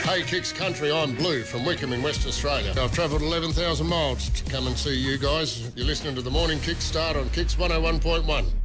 Hey Kicks Country, I'm Blue from Wickham in Western Australia. I've travelled 11,000 miles to come and see you guys. You're listening to the Morning Kickstart on Kicks 101.1.